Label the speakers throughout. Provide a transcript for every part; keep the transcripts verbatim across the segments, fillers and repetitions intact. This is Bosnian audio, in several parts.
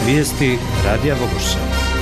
Speaker 1: Vijesti Radija Vogošća.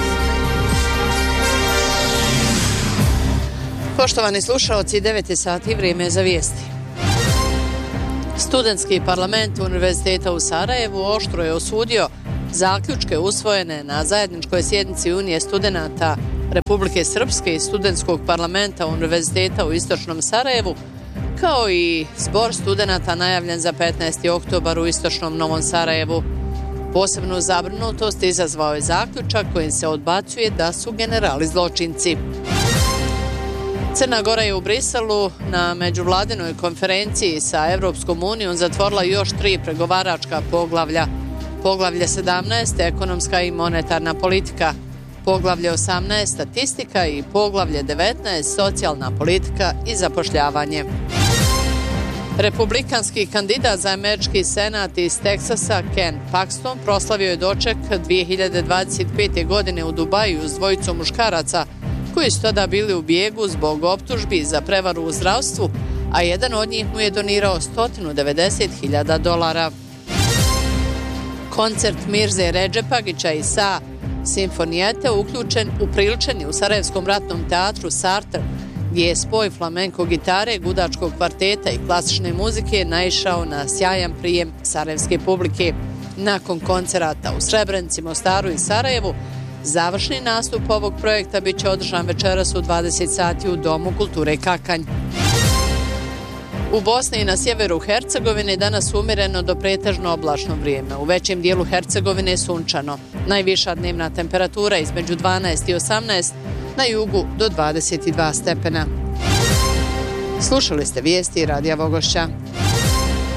Speaker 2: Poštovani slušalci, devet je sati, vrijeme za vijesti. Studentski parlament Univerziteta u Sarajevu oštro je osudio zaključke usvojene na zajedničkoj sjednici Unije studenata Republike Srpske i Studentskog parlamenta Univerziteta u Istočnom Sarajevu, kao i zbor studenata najavljen za petnaesti oktobar u Istočnom Novom Sarajevu. Posebnu zabrinutost izazvao je zaključak kojim se odbacuje da su generali zločinci. Crna Gora je u Briselu na međuvladinoj konferenciji sa Evropskom unijom zatvorila još tri pregovaračka poglavlja. Poglavlje sedamnaest ekonomska i monetarna politika, poglavlje osamnaest statistika i poglavlje devetnaest socijalna politika i zapošljavanje. Republikanski kandidat za američki senat iz Teksasa Ken Paxton proslavio je doček dvije hiljade dvadeset pete. godine u Dubaju s dvojicom muškaraca koji su tada bili u bijegu zbog optužbi za prevaru u zdravstvu, a jedan od njih mu je donirao sto devedeset hiljada dolara. Koncert Mirze Redžepagića i Sa Simfonijete uključen upriličen je u Sarajevskom ratnom teatru Sartre, gdje je spoj flamenko gitare, gudačkog kvarteta i klasične muzike naišao na sjajan prijem sarajevske publike. Nakon koncerata u Srebrenici, Mostaru i Sarajevu, završni nastup ovog projekta bit će održan večeras u dvadeset sati u Domu kulture Kakanj. U Bosni i na sjeveru Hercegovine danas umjereno do pretežno oblačno vrijeme. U većem dijelu Hercegovine je sunčano. Najviša dnevna temperatura između dvanaest i osamnaest, na jugu do dvadeset dva stepena. Slušali ste vijesti Radija Vogošća.